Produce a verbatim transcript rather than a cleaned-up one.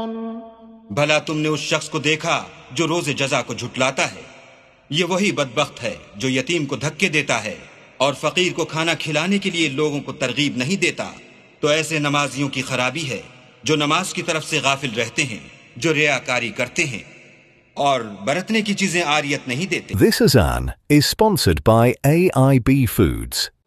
भला तुमने उस शख्स को देखा जो रोजे जजा को झुटलाता है? ये वही बदबख्त है जो यतीम को धक्के देता है और फकीर को खाना खिलाने के लिए लोगों को तरगीब नहीं देता। तो ऐसे नमाजियों की खराबी है जो नमाज की तरफ से गाफिल रहते हैं, जो रियाकारी करते हैं और बरतने की चीजें आरियत नहीं देते। This Azan is sponsored by A I B Foods.